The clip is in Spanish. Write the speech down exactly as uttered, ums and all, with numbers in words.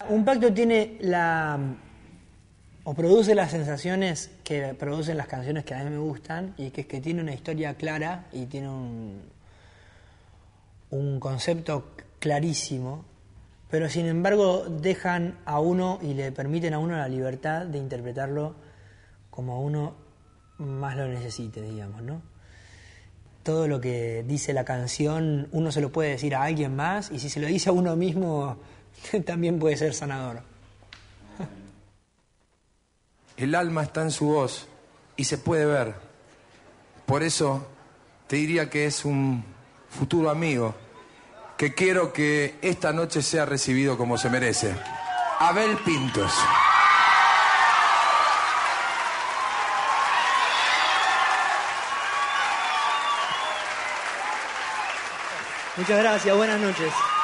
Un pacto tiene la... o produce las sensaciones que producen las canciones que a mí me gustan, y que es que tiene una historia clara y tiene un, un concepto clarísimo, pero sin embargo dejan a uno y le permiten a uno la libertad de interpretarlo como uno más lo necesite, digamos, ¿no? Todo lo que dice la canción uno se lo puede decir a alguien más, y si se lo dice a uno mismo también puede ser sanador. El alma está en su voz y se puede ver. Por eso te diría que es un futuro amigo, que quiero que esta noche sea recibido como se merece. Abel Pintos. Muchas gracias, buenas noches.